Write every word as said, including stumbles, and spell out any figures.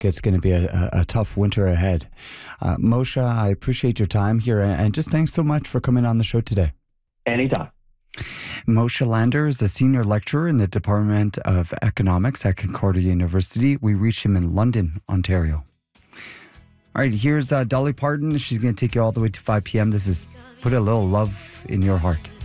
it's going to be a, a, a tough winter ahead. Uh, Moshe, I appreciate your time here, and just thanks so much for coming on the show today. Anytime. Moshe Lander is a senior lecturer in the Department of Economics at Concordia University. We reached him in London, Ontario. All right, here's uh, Dolly Parton. She's going to take you all the way to five p.m. This is Put a Little Love in Your Heart.